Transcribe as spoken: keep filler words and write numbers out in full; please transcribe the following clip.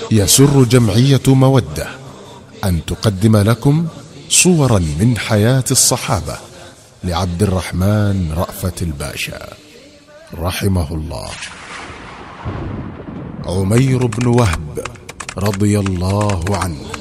يسر جمعية مودة أن تقدم لكم صورا من حياة الصحابة لعبد الرحمن رأفت الباشا رحمه الله. عمير بن وهب رضي الله عنه.